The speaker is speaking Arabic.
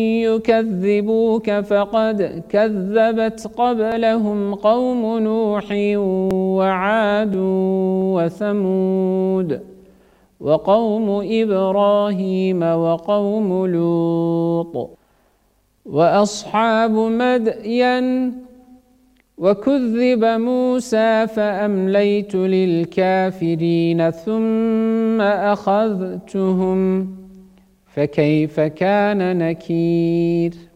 يكذبوك فقد كذبت قبلهم قوم نوح وعاد وثمود وقوم إبراهيم وقوم لوط وأصحاب مدين وكذب موسى فأمليت للكافرين ثم أخذتهم فكيف كان نكير.